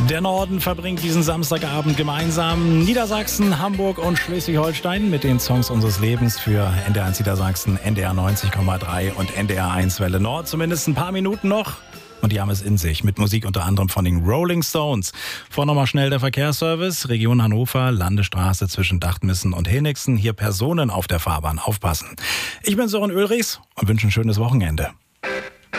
Der Norden verbringt diesen Samstagabend gemeinsam. Niedersachsen, Hamburg und Schleswig-Holstein mit den Songs unseres Lebens für NDR1 Niedersachsen, NDR 90,3 und NDR 1 Welle Nord. Zumindest ein paar Minuten noch. Und die haben es in sich, mit Musik unter anderem von den Rolling Stones. Vorher nochmal schnell der Verkehrsservice. Region Hannover, Landesstraße zwischen Dachtmissen und Henigsen. Hier Personen auf der Fahrbahn aufpassen. Ich bin Sören Ulrichs und wünsche ein schönes Wochenende.